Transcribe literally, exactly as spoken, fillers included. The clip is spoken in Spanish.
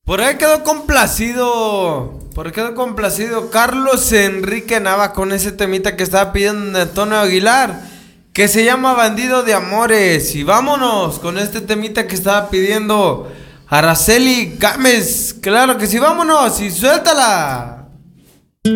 Por ahí quedó complacido. Por ahí quedó complacido Carlos Enrique Nava con ese temita que estaba pidiendo de Antonio Aguilar, que se llama Bandido de Amores. Y vámonos con este temita que estaba pidiendo Araceli Gámez. Claro que sí, vámonos y suéltala.